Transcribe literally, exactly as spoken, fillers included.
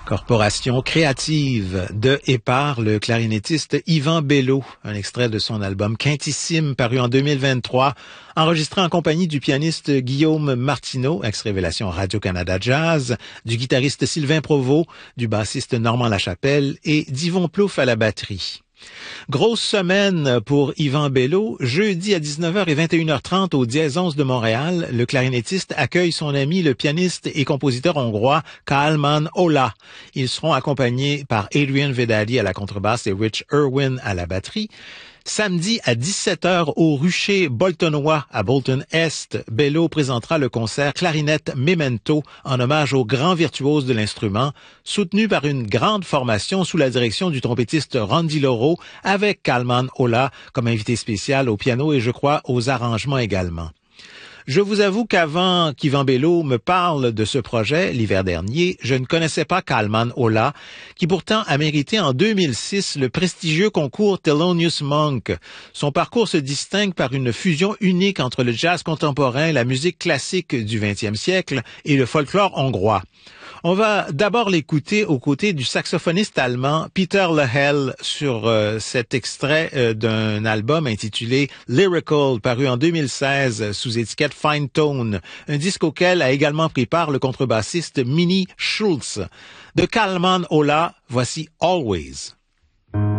Corporation créative de et par le clarinettiste Yvan Bello, un extrait de son album Quintissime paru en deux mille vingt-trois, enregistré en compagnie du pianiste Guillaume Martineau, ex-révélation Radio-Canada Jazz, du guitariste Sylvain Provost, du bassiste Normand Lachapelle et d'Yvon Plouffe à la batterie. Grosse semaine pour Yvan Bello. Jeudi à dix-neuf heures et vingt et une heures trente au Dièse onze de Montréal, le clarinettiste accueille son ami le pianiste et compositeur hongrois Kálmán Olah. Ils seront accompagnés par Adrian Vedali à la contrebasse et Rich Irwin à la batterie. Samedi à dix-sept heures au Rucher Boltonois à Bolton-Est, Bello présentera le concert Clarinette Memento en hommage au grand virtuose de l'instrument, soutenu par une grande formation sous la direction du trompettiste Randy Loro avec Kálmán Olah comme invité spécial au piano et je crois aux arrangements également. Je vous avoue qu'avant qu'Yvan Bello me parle de ce projet l'hiver dernier, je ne connaissais pas Kálmán Olah, qui pourtant a mérité en deux mille six le prestigieux concours Thelonious Monk. Son parcours se distingue par une fusion unique entre le jazz contemporain, la musique classique du vingtième siècle et le folklore hongrois. On va d'abord l'écouter aux côtés du saxophoniste allemand Peter Lehel sur euh, cet extrait euh, d'un album intitulé Lyrical, paru en deux mille seize sous étiquette Fine Tone, un disque auquel a également pris part le contrebassiste Mini Schulz. De Kálmán Olah, voici Always.